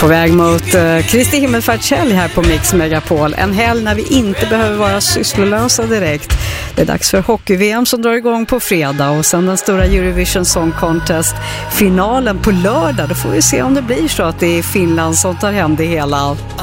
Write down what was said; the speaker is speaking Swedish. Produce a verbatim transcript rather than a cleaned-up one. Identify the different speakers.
Speaker 1: På väg mot uh, Kristi himmelfärdshelg här på Mix Megapol. En helg när vi inte behöver vara sysslolösa direkt. Det är dags för hockey-V M som drar igång på fredag. Och sen den stora Eurovision Song Contest-finalen på lördag. Då får vi se om det blir så att det är Finland som tar hem det hela.